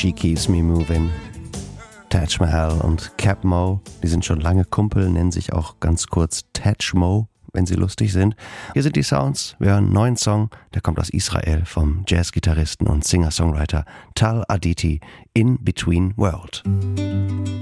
She Keeps Me Moving. Taj Mahal und Cap Mo, die sind schon lange Kumpel, nennen sich auch ganz kurz Taj Mo, wenn sie lustig sind. Hier sind die Sounds. Wir hören einen neuen Song, der kommt aus Israel vom Jazzgitarristen und Singer-Songwriter Tal Aditi, In Between World.